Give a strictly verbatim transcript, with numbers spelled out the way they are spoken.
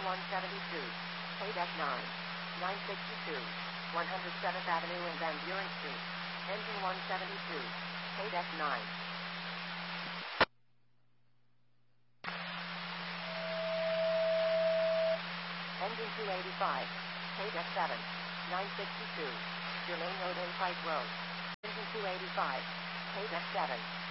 one seventy-two, K nine, nine sixty-two, one hundred seventh Avenue and Van Buren Street. Engine one seventy-two, K nine. Engine two eighty-five, K seven, nine sixty-two, Germain Road and Pike Road. Engine two eighty-five, K seven.